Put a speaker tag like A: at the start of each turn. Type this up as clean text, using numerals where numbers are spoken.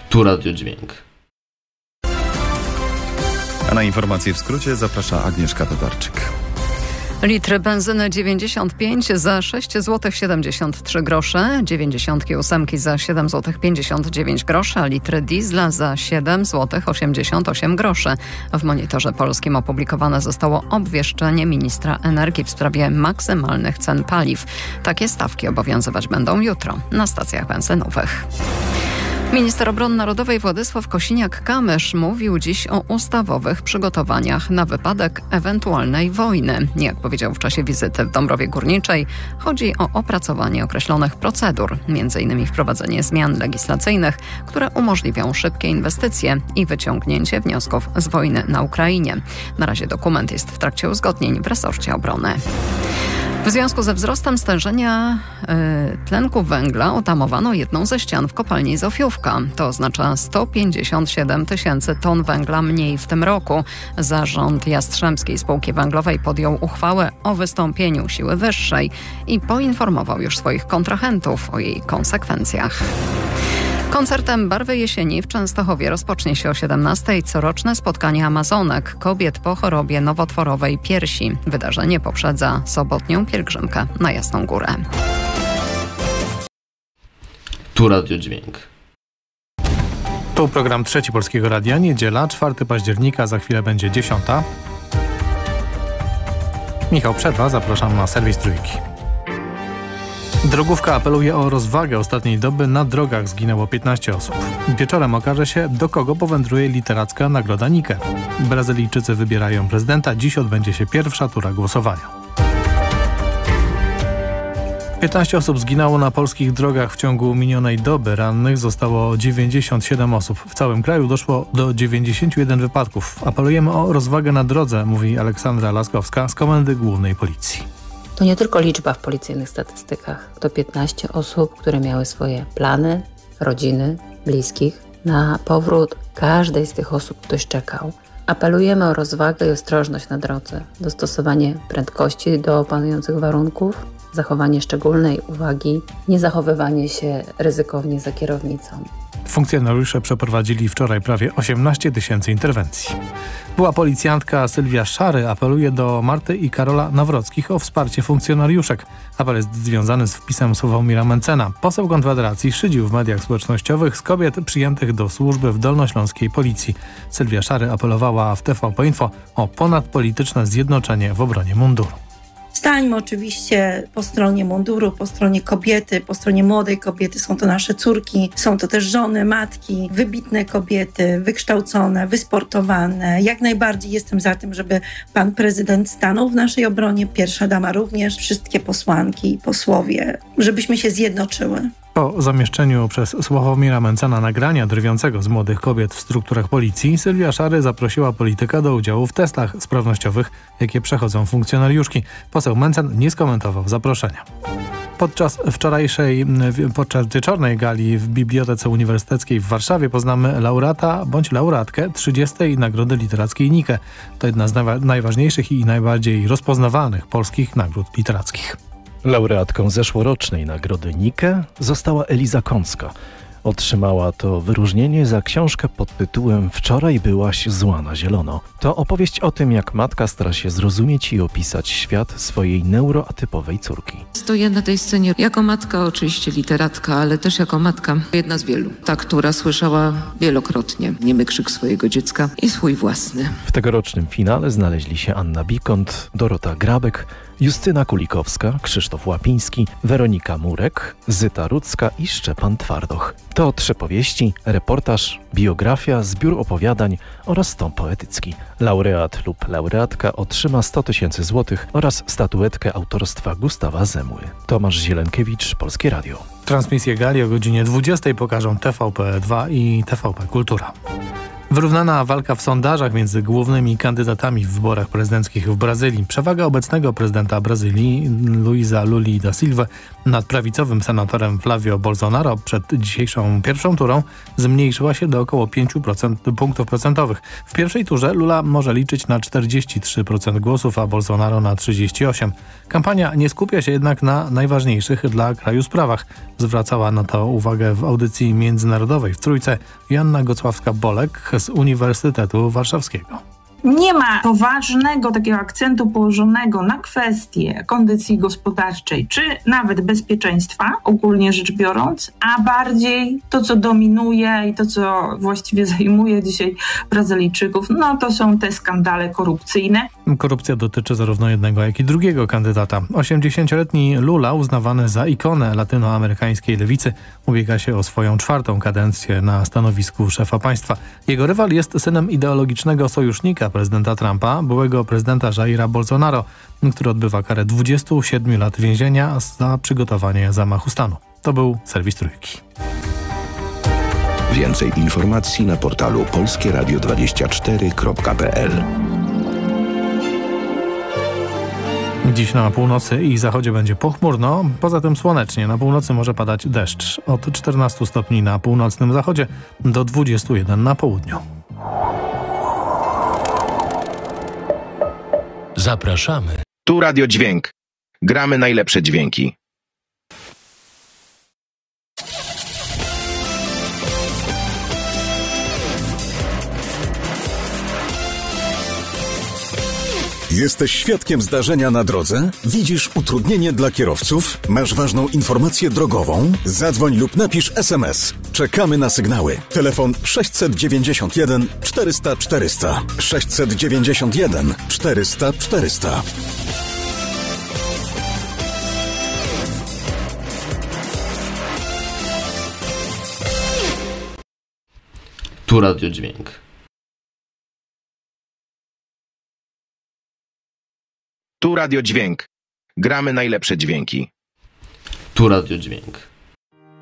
A: Tu Radio Dźwięk.
B: A na informacje w skrócie zaprasza Agnieszka Tatarczyk.
C: Litr benzyny 95 za 6 zł 73 grosze, 98 za 7 zł 59 groszy, a litr diesla za 7 zł 88 groszy. W Monitorze Polskim opublikowane zostało obwieszczenie ministra energii w sprawie maksymalnych cen paliw. Takie stawki obowiązywać będą jutro na stacjach benzynowych. Minister Obrony Narodowej Władysław Kosiniak-Kamysz mówił dziś o ustawowych przygotowaniach na wypadek ewentualnej wojny. Jak powiedział w czasie wizyty w Dąbrowie Górniczej, chodzi o opracowanie określonych procedur, m.in. wprowadzenie zmian legislacyjnych, które umożliwią szybkie inwestycje i wyciągnięcie wniosków z wojny na Ukrainie. Na razie dokument jest w trakcie uzgodnień w resorcie obrony. W związku ze wzrostem stężenia tlenku węgla otamowano jedną ze ścian w kopalni Zofiówka. To oznacza 157 tysięcy ton węgla mniej w tym roku. Zarząd Jastrzębskiej Spółki Węglowej podjął uchwałę o wystąpieniu siły wyższej i poinformował już swoich kontrahentów o jej konsekwencjach. Koncertem Barwy Jesieni w Częstochowie rozpocznie się o 17:00 coroczne spotkanie Amazonek, kobiet po chorobie nowotworowej piersi. Wydarzenie poprzedza sobotnią pielgrzymkę na Jasną Górę.
A: Tu Radio Dźwięk.
D: Tu program Trzeci Polskiego Radia, niedziela, 4 października, za chwilę będzie 10. Michał Przerwa, zapraszam na serwis Trójki. Drogówka apeluje o rozwagę. Ostatniej doby na drogach zginęło 15 osób. Wieczorem okaże się, do kogo powędruje literacka nagroda Nike. Brazylijczycy wybierają prezydenta. Dziś odbędzie się pierwsza tura głosowania. 15 osób zginęło na polskich drogach w ciągu minionej doby. Rannych zostało 97 osób. W całym kraju doszło do 91 wypadków. Apelujemy o rozwagę na drodze, mówi Aleksandra Laskowska z Komendy Głównej Policji.
E: To nie tylko liczba w policyjnych statystykach. To 15 osób, które miały swoje plany, rodziny, bliskich. Na powrót każdej z tych osób ktoś czekał. Apelujemy o rozwagę i ostrożność na drodze, dostosowanie prędkości do panujących warunków, zachowanie szczególnej uwagi, niezachowywanie się ryzykownie za kierownicą.
D: Funkcjonariusze przeprowadzili wczoraj prawie 18 tysięcy interwencji. Była policjantka Sylwia Szary apeluje do Marty i Karola Nawrockich o wsparcie funkcjonariuszek. Apel jest związany z wpisem Sławomira Mencena. Poseł Konfederacji szydził w mediach społecznościowych z kobiet przyjętych do służby w dolnośląskiej policji. Sylwia Szary apelowała w TVP Info o ponadpolityczne zjednoczenie w obronie munduru.
F: Stańmy oczywiście po stronie munduru, po stronie kobiety, po stronie młodej kobiety. Są to nasze córki, są to też żony, matki, wybitne kobiety, wykształcone, wysportowane. Jak najbardziej jestem za tym, żeby pan prezydent stanął w naszej obronie, pierwsza dama również, wszystkie posłanki i posłowie, żebyśmy się zjednoczyły.
D: Po zamieszczeniu przez Sławomira Mencena nagrania drwiącego z młodych kobiet w strukturach policji, Sylwia Szary zaprosiła polityka do udziału w testach sprawnościowych, jakie przechodzą funkcjonariuszki. Poseł Mencen nie skomentował zaproszenia. Podczas wieczornej gali w Bibliotece Uniwersyteckiej w Warszawie poznamy laureata bądź laureatkę 30. Nagrody Literackiej Nike. To jedna z najważniejszych i najbardziej rozpoznawanych polskich nagród literackich.
G: Laureatką zeszłorocznej nagrody Nike została Eliza Kącka. Otrzymała to wyróżnienie za książkę pod tytułem Wczoraj byłaś zła na zielono. To opowieść o tym, jak matka stara się zrozumieć i opisać świat swojej neuroatypowej córki.
H: Stoję na tej scenie jako matka, oczywiście literatka, ale też jako matka, jedna z wielu. Ta, która słyszała wielokrotnie niemy krzyk swojego dziecka i swój własny.
G: W tegorocznym finale znaleźli się Anna Bikont, Dorota Grabek, Justyna Kulikowska, Krzysztof Łapiński, Weronika Murek, Zyta Rudzka i Szczepan Twardoch. To 3 powieści, reportaż, biografia, zbiór opowiadań oraz tom poetycki. Laureat lub laureatka otrzyma 100 000 złotych oraz statuetkę autorstwa Gustawa Zemły. Tomasz Zielenkiewicz, Polskie Radio.
D: Transmisję gali o godzinie 20 pokażą TVP2 i TVP Kultura. Wyrównana walka w sondażach między głównymi kandydatami w wyborach prezydenckich w Brazylii. Przewaga obecnego prezydenta Brazylii, Luiza Lula da Silva, nad prawicowym senatorem Flavio Bolsonaro przed dzisiejszą pierwszą turą zmniejszyła się do około 5% punktów procentowych. W pierwszej turze Lula może liczyć na 43% głosów, a Bolsonaro na 38%. Kampania nie skupia się jednak na najważniejszych dla kraju sprawach. Zwracała na to uwagę w audycji międzynarodowej w Trójce Joanna Gocławska-Bolek z Uniwersytetu Warszawskiego.
I: Nie ma poważnego takiego akcentu położonego na kwestie kondycji gospodarczej, czy nawet bezpieczeństwa, ogólnie rzecz biorąc, a bardziej to, co dominuje i to, co właściwie zajmuje dzisiaj Brazylijczyków, no to są te skandale korupcyjne.
D: Korupcja dotyczy zarówno jednego, jak i drugiego kandydata. 80-letni Lula, uznawany za ikonę latynoamerykańskiej lewicy, ubiega się o swoją 4. kadencję na stanowisku szefa państwa. Jego rywal jest synem ideologicznego sojusznika prezydenta Trumpa, byłego prezydenta Jaira Bolsonaro, który odbywa karę 27 lat więzienia za przygotowanie zamachu stanu. To był serwis Trójki.
J: Więcej informacji na portalu polskieradio24.pl.
D: Dziś na północy i zachodzie będzie pochmurno, poza tym słonecznie. Na północy może padać deszcz. Od 14 stopni na północnym zachodzie do 21 na południu.
K: Zapraszamy.
J: Tu Radio Dźwięk. Gramy najlepsze dźwięki.
L: Jesteś świadkiem zdarzenia na drodze? Widzisz utrudnienie dla kierowców? Masz ważną informację drogową? Zadzwoń lub napisz SMS. Czekamy na sygnały. Telefon 691 400 400. 691 400 400.
A: Tu Radio Dźwięk.
J: Tu Radio Dźwięk. Gramy najlepsze dźwięki.
A: Tu Radio Dźwięk.